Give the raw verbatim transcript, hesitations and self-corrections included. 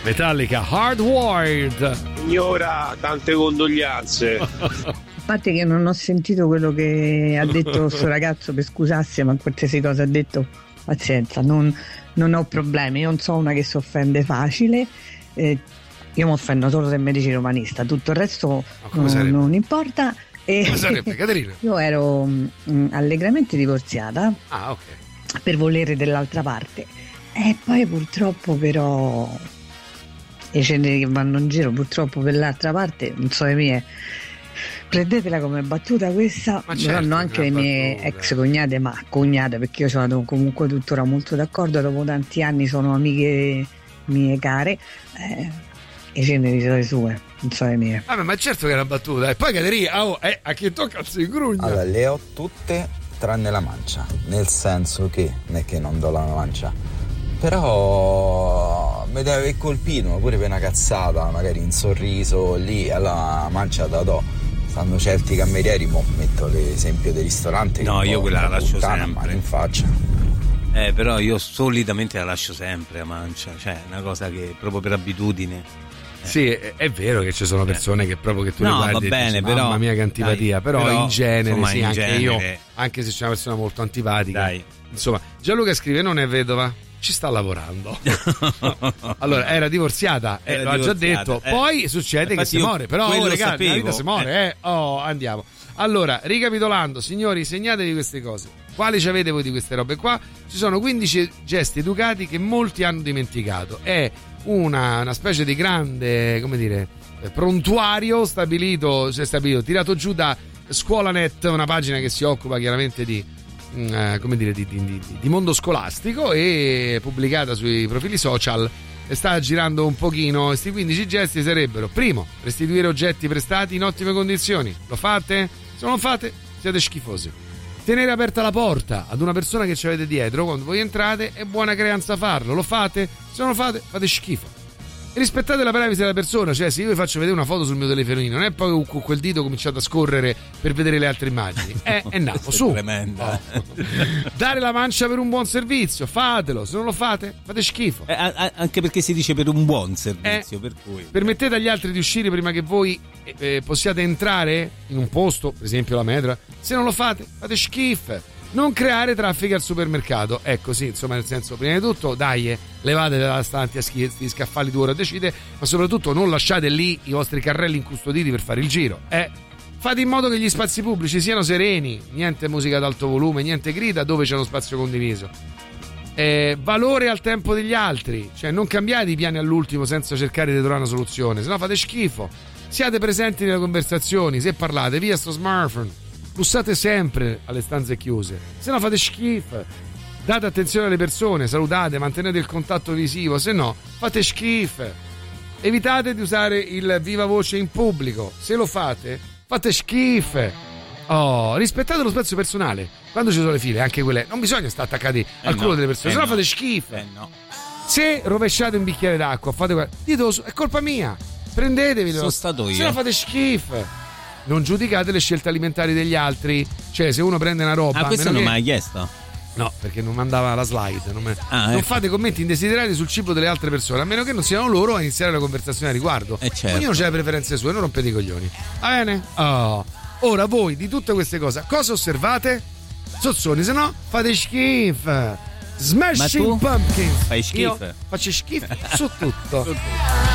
Metallica, Hardwired. Signora, tante condoglianze. A parte che non ho sentito quello che ha detto sto ragazzo, per scusarsi, ma qualsiasi cosa ha detto, pazienza, non, non ho problemi, io non sono una che si offende facile, eh, io mi offendo solo se mi dici romanista, tutto il resto non, non importa. E come sarebbe, Caterina? Io ero mh, allegramente divorziata, ah, ok, per volere dell'altra parte, e poi purtroppo però le ceneri che vanno in giro purtroppo per l'altra parte non so le mie, prendetela come battuta questa, ma certo, hanno anche le mie battuta. Ex cognate, ma cognate, perché io sono comunque tuttora molto d'accordo, dopo tanti anni sono amiche mie care, eh, le ceneri sono le sue, non so le mie. Vabbè, ma certo che è una battuta, e poi Caterina, oh, eh, a chi tocca si grugna. Allora, le ho tutte tranne la mancia, nel senso che non è che non do la mancia, però mi deve aver colpito pure per una cazzata, magari un sorriso lì, alla mancia da do. Stanno certi camerieri, mo metto l'esempio del ristorante, no, io quella la lascio puttana, sempre in faccia. Eh, però io solitamente la lascio sempre a mancia, cioè è una cosa che proprio per abitudine. Eh. Sì, è, è vero che ci sono persone che proprio che tu no, le guardi va bene, e dici, però, mamma mia che antipatia, dai, però, però in genere insomma, sì, in anche genere... io, anche se c'è una persona molto antipatica, dai. Insomma, Gianluca scrive, non è vedova, ci sta lavorando. Allora, era divorziata, eh, era l'ha già divorziata, detto, eh. poi succede Infatti che si muore, però oh, ragazzi, la vita si muore, eh. eh. Oh, andiamo. Allora, ricapitolando, signori, segnatevi queste cose. Quali ci avete voi di queste robe qua? Ci sono quindici gesti educati che molti hanno dimenticato. È una, una specie di grande, come dire, prontuario stabilito, cioè stabilito, tirato giù da Scuolanet, una pagina che si occupa chiaramente di, eh, come dire, di, di, di, di mondo scolastico, e pubblicata sui profili social. E sta girando un pochino. Questi quindici gesti sarebbero: primo, restituire oggetti prestati in ottime condizioni. Lo fate? Se non lo fate, siete schifosi. Tenere aperta la porta ad una persona che ci avete dietro quando voi entrate, è buona creanza farlo. Lo fate? Se non lo fate, fate schifo. E rispettate la privacy della persona, cioè se io vi faccio vedere una foto sul mio telefonino, non è poi con quel dito cominciate a scorrere per vedere le altre immagini, è, è nato su. Tremenda. Oh. Dare la mancia per un buon servizio, fatelo. Se non lo fate, fate schifo. Eh, a- anche perché si dice per un buon servizio, eh, per cui permettete agli altri di uscire prima che voi eh, possiate entrare in un posto, per esempio la metra. Se non lo fate, fate schifo. Non creare traffico al supermercato. Ecco, sì, insomma, nel senso, prima di tutto, dai, levate da stanti a schizzi, scaffali due ore decide, ma soprattutto non lasciate lì i vostri carrelli incustoditi per fare il giro. Eh, fate in modo che gli spazi pubblici siano sereni, niente musica ad alto volume, niente grida dove c'è uno spazio condiviso. Eh, valore al tempo degli altri, cioè non cambiate i piani all'ultimo senza cercare di trovare una soluzione, sennò fate schifo. Siate presenti nelle conversazioni, se parlate via sto smartphone. Bussate sempre alle stanze chiuse, se no fate schifo. Date attenzione alle persone, salutate, mantenete il contatto visivo, se no fate schifo. Evitate di usare il viva voce in pubblico, se lo fate fate schifo. Oh, rispettate lo spazio personale. Quando ci sono le file, anche quelle, non bisogna stare attaccati eh al culo no, delle persone, eh se no, no fate schifo. Eh no. Se rovesciate un bicchiere d'acqua, fate ditelo, è colpa mia. Prendetevi, sono stato io. Se no fate schifo. Non giudicate le scelte alimentari degli altri. Cioè, se uno prende una roba. Ah, questo non che... mi hai chiesto? No, perché non mandava la slide. Non, me... ah, non ecco. fate commenti indesiderati sul cibo delle altre persone, a meno che non siano loro a iniziare la conversazione a riguardo. Eh certo. Ognuno ha le preferenze sue, non rompete i coglioni. Va bene? Oh. Ora voi di tutte queste cose cosa osservate? Sozzoni, se no fate schifo. Smashing Pumpkins. Fai schifo. Io faccio schifo su tutto. Su tutto.